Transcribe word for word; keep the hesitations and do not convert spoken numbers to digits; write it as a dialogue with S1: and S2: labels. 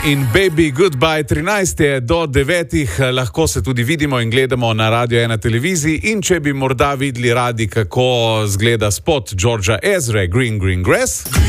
S1: In Baby Goodbye, trinajst je do devetih, lahko se tudi vidimo in gledamo na Radio ena televiziji. In če bi morda videli radi, kako zgleda spot Georgea Ezre, Green Green Grass.